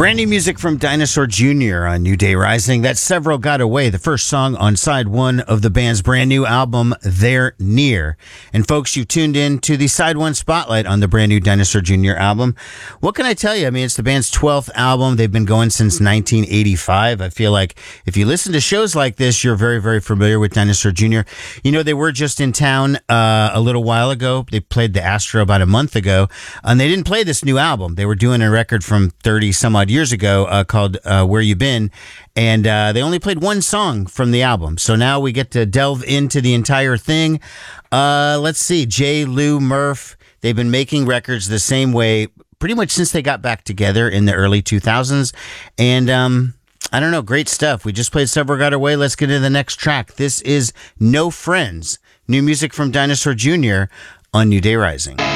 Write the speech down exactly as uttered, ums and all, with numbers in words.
Brand new music from Dinosaur Junior on New Day Rising. That's Several Got Away, the first song on side one of the band's brand new album, They're Near. And folks, you tuned in to the side one spotlight on the brand new Dinosaur Junior album. What can I tell you? I mean, it's the band's twelfth album. They've been going since nineteen eighty-five. I feel like if you listen to shows like this, you're very, very familiar with Dinosaur Junior You know, they were just in town uh, a little while ago. They played the Astro about a month ago, and they didn't play this new album. They were doing a record from thirty some odd years ago uh, called uh, Where You Been, and uh, they only played one song from the album. So now we get to delve into the entire thing. Uh, let's see, Jay, Lou, Murph, they've been making records the same way pretty much since they got back together in the early two thousands, and um, I don't know, great stuff. We just played Several Got Away. Let's get into the next track. This is No Friends, new music from Dinosaur Junior on New Day Rising.